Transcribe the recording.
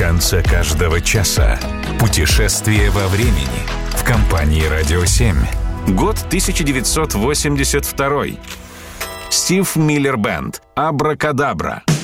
танца каждого часа. Путешествие во времени в компании «Радио 7». Год 1982. Стив Миллер Бэнд. «Абракадабра».